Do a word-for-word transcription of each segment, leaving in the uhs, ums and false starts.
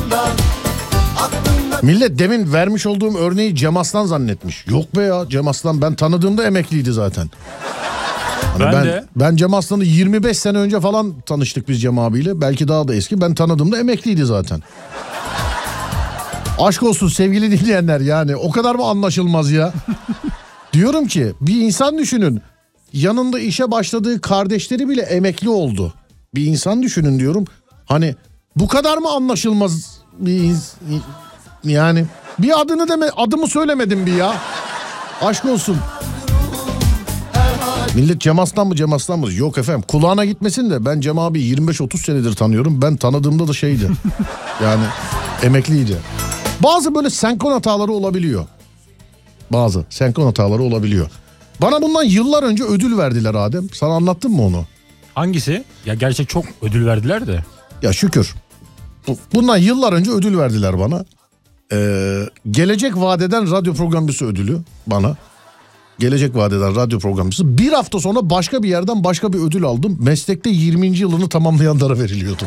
Millet demin vermiş olduğum örneği Cem Aslan zannetmiş. Yok be ya, Cem Aslan ben tanıdığımda emekliydi zaten. Hani ben, ben de. Ben Cem Aslan'ı yirmi beş sene önce falan tanıştık biz Cem abiyle. Belki daha da eski. Ben tanıdığımda emekliydi zaten. Aşk olsun sevgili dinleyenler, yani o kadar mı anlaşılmaz ya? Diyorum ki bir insan düşünün. Yanında işe başladığı kardeşleri bile emekli oldu. Bir insan düşünün diyorum. Hani bu kadar mı anlaşılmaz bir ins- yani bir adını deme, adımı söylemedim bir ya. Aşk olsun. Millet Cem Aslan mı Cem Aslan mı? Yok efendim, kulağına gitmesin de ben Cem abi yirmi beş otuz senedir tanıyorum. Ben tanıdığımda da şeydi. Yani emekliydi. Bazı böyle senkron hataları olabiliyor. Bazı senkron hataları olabiliyor. Bana bundan yıllar önce ödül verdiler Adem. Sana anlattım mı onu? Hangisi? Ya gerçek çok ödül verdiler de. Ya şükür. Bundan yıllar önce ödül verdiler bana. Ee, Gelecek Vadeden radyo programcısı ödülü bana. Gelecek Vadeden radyo programcısı. Bir hafta sonra başka bir yerden başka bir ödül aldım. Meslekte yirminci yılını tamamlayanlara veriliyordu.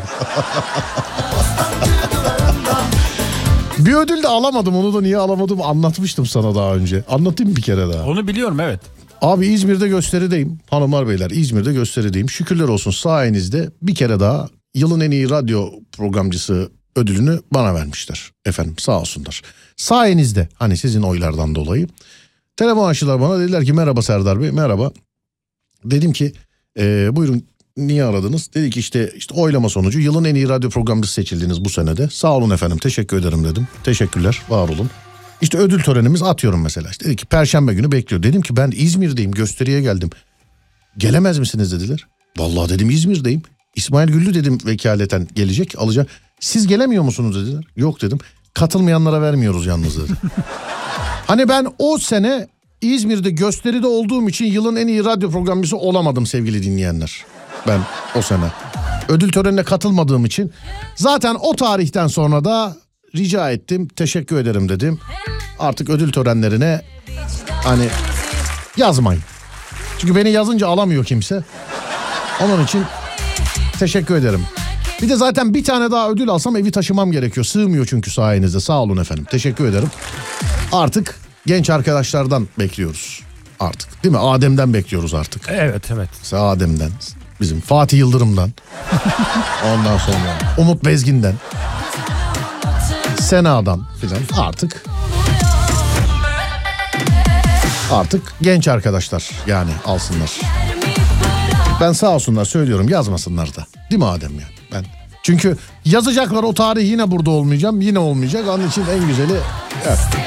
Bir ödül de alamadım. Onu da niye alamadım anlatmıştım sana daha önce. Anlatayım bir kere daha. Onu biliyorum, evet. Abi İzmir'de gösterideyim. Hanımlar beyler, İzmir'de gösterideyim. Şükürler olsun sayenizde bir kere daha yılın en iyi radyo programcısı ödülünü bana vermişler. Efendim sağ olsunlar. Sayenizde, hani sizin oylardan dolayı. Telefon açtılar bana, dediler ki merhaba Serdar Bey, merhaba. Dedim ki e, buyurun, niye aradınız? Dedi ki işte işte oylama sonucu yılın en iyi radyo programcısı seçildiniz bu senede. Sağ olun efendim, teşekkür ederim dedim. Teşekkürler, var olun. İşte ödül törenimiz, atıyorum mesela. İşte dedi ki Perşembe günü bekliyor. Dedim ki ben İzmir'deyim, gösteriye geldim. Gelemez misiniz dediler. Vallahi dedim İzmir'deyim. İsmail Güllü dedim vekaleten gelecek, alacak. Siz gelemiyor musunuz dediler. Yok dedim. Katılmayanlara vermiyoruz yalnız dedi. Hani ben o sene İzmir'de gösteride olduğum için yılın en iyi radyo programcısı olamadım sevgili dinleyenler. Ben o sene ödül törenine katılmadığım için zaten o tarihten sonra da rica ettim, teşekkür ederim dedim. Artık ödül törenlerine hani yazmayın. Çünkü beni yazınca alamıyor kimse. Onun için teşekkür ederim. Bir de zaten bir tane daha ödül alsam evi taşımam gerekiyor. Sığmıyor çünkü sayenizde. Sağ olun efendim. Teşekkür ederim. Artık genç arkadaşlardan bekliyoruz. Artık değil mi? Adem'den bekliyoruz artık. Evet evet. Mesela Adem'den. Bizim Fatih Yıldırım'dan. Ondan sonra Umut Bezgin'den. Sena'dan filan. Artık. Artık genç arkadaşlar yani alsınlar. Ben sağ olsunlar söylüyorum, yazmasınlar da. Değil mi Adem ya? Ben çünkü yazacaklar, o tarih yine burada olmayacağım. Yine olmayacak. Onun için en güzeli evet.